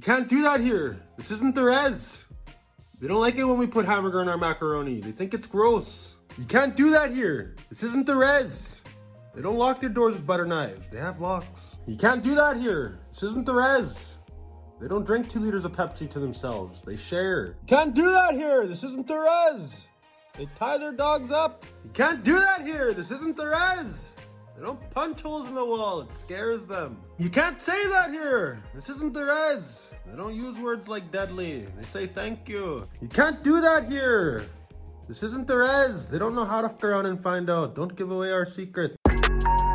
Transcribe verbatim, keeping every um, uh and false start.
You can't do that here. This isn't the res. They don't like it when we put hamburger in our macaroni. They think it's gross. You can't do that here. This isn't the res. They don't lock their doors with butter knives. They have locks. You can't do that here. This isn't the res. They don't drink two liters of Pepsi to themselves. They share. You can't do that here. This isn't the res. They tie their dogs up. You can't do that here. This isn't the res. They don't punch holes in the wall. It scares them. You can't say that here. This isn't the res. They don't use words like deadly. They say thank you. You can't do that here. This isn't the res. They don't know how to fuck around and find out. Don't give away our secrets.